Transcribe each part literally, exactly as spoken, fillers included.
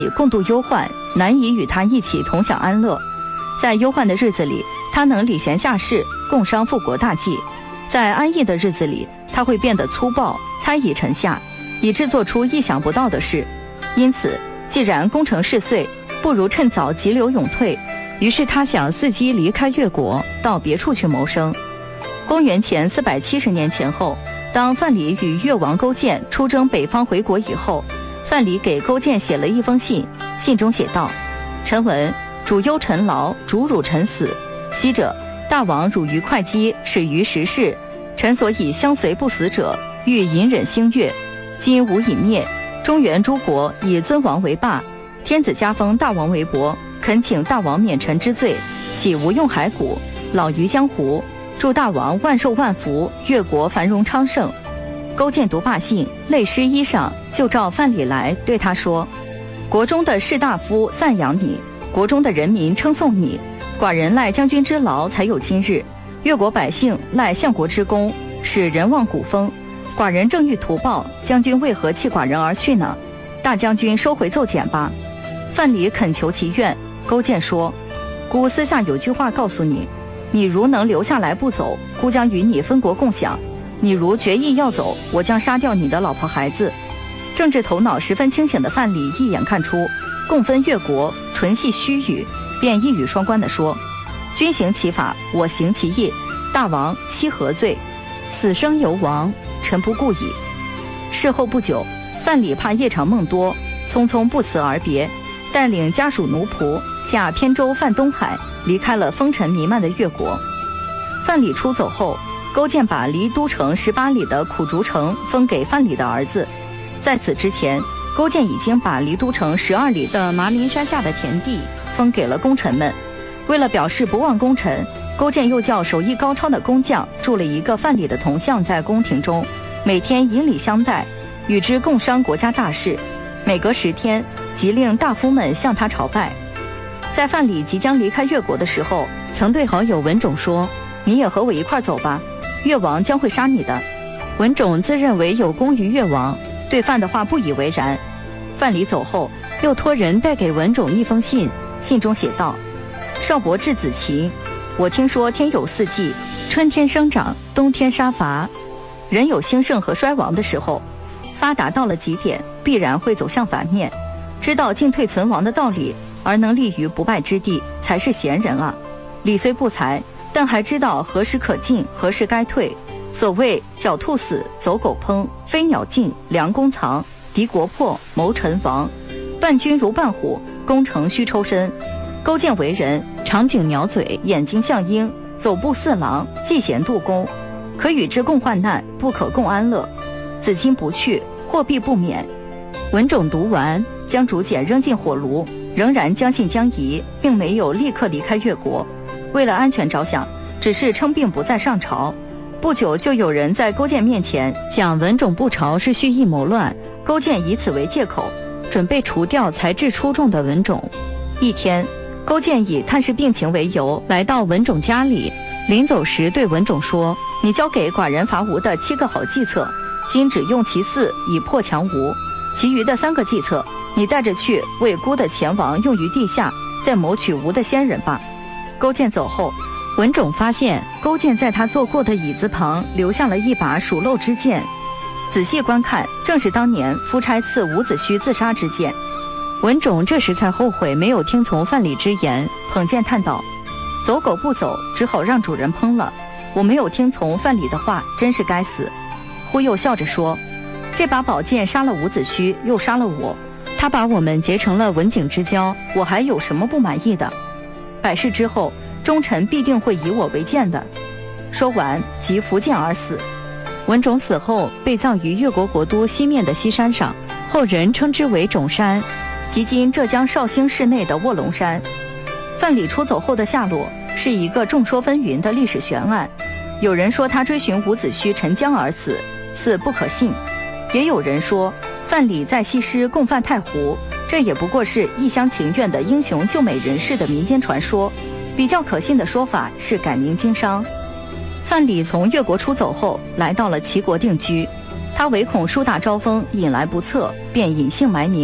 共度忧患，难以与他一起同享安乐。在忧患的日子里，他能礼贤下士，共商复国大计；在安逸的日子里，他会变得粗暴，猜疑臣下，以致做出意想不到的事。因此，既然功成事遂，不如趁早急流勇退。于是他想伺机离开越国，到别处去谋生。公元前四百七十年前后，当范蠡与越王勾践出征北方回国以后，范蠡给勾践写了一封信，信中写道：臣闻主忧臣劳，主辱臣死。昔者大王辱于会稽，耻于时事，臣所以相随不死者，欲隐忍星月。今吾已灭，中原诸国以尊王为霸，天子加封大王为伯，恳请大王免臣之罪，岂无用骸骨，老于江湖。祝大王万寿万福，越国繁荣昌盛。勾践读罢信，泪湿衣裳，就召范蠡来，对他说：国中的士大夫赞扬你，国中的人民称颂你，寡人赖将军之劳才有今日，越国百姓赖相国之功，使人望古风。寡人正欲图报，将军为何弃寡人而去呢？大将军收回奏简吧。范蠡恳求其愿。勾践说：孤私下有句话告诉你，你如能留下来不走，孤将与你分国共享；你如决意要走，我将杀掉你的老婆孩子。政治头脑十分清醒的范蠡一眼看出共分越国纯系虚语，便一语双关地说：君行其法，我行其义，大王妻何罪？死生由王，臣不顾矣。事后不久，范蠡怕夜长梦多，匆匆不辞而别，带领家属奴仆驾扁舟泛东海，离开了风尘弥漫的越国。范蠡出走后，勾践把离都城十八里的苦竹城封给范蠡的儿子。在此之前，勾践已经把离都城十二里的麻陵山下的田地封给了功臣们。为了表示不忘功臣，勾践又叫手艺高超的工匠铸了一个范蠡的铜像在宫廷中，每天引礼相待，与之共商国家大事。每隔十天，即令大夫们向他朝拜。在范蠡即将离开越国的时候，曾对好友文种说：你也和我一块走吧，越王将会杀你的。文种自认为有功于越王，对范的话不以为然。范蠡走后，又托人带给文种一封信，信中写道：少伯稚子奇，我听说天有四季，春天生长，冬天杀伐。人有兴盛和衰亡的时候，发达到了极点，必然会走向反面。知道进退存亡的道理，而能立于不败之地，才是贤人啊。理虽不才，但还知道何时可进，何时该退。所谓狡兔死，走狗烹，飞鸟尽，良弓藏，敌国破，谋臣亡。伴君如伴虎，攻城须抽身。勾践为人，长颈鸟嘴，眼睛像鹰，走步似狼，嫉贤妒恭，可与之共患难，不可共安乐。子今不去，祸必不免。文种读完，将竹简扔进火炉，仍然将信将疑，并没有立刻离开越国。为了安全着想，只是称病不再上朝。不久就有人在勾践面前讲文种不朝是蓄意谋乱，勾践以此为借口，准备除掉才智出众的文种。一天，勾践以探视病情为由来到文种家里，临走时对文种说：你交给寡人伐吴的七个好计策，今只用其四以破强吴，其余的三个计策你带着去为孤的前王用于地下，再谋取吴的先人吧。勾践走后，文种发现勾践在他坐过的椅子旁留下了一把属漏之剑，仔细观看，正是当年夫差赐伍子胥自杀之剑。文种这时才后悔没有听从范蠡之言，捧剑叹道：走狗不走，只好让主人烹了。我没有听从范蠡的话，真是该死。忽又笑着说：这把宝剑杀了伍子胥，又杀了我，他把我们结成了刎颈之交，我还有什么不满意的？百世之后，忠臣必定会以我为鉴的。说完，即伏剑而死。文种死后被葬于越国国都西面的西山上，后人称之为种山，即今浙江绍兴市内的卧龙山。范蠡出走后的下落是一个众说纷纭的历史悬案。有人说他追寻伍子胥沉江而死，似不可信；也有人说范蠡在西施共犯太湖，这也不过是一厢情愿的英雄救美人士的民间传说。比较可信的说法是改名经商。范蠡从越国出走后，来到了齐国定居。他唯恐树大招风引来不测，便隐姓埋名，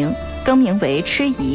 更名为痴夷。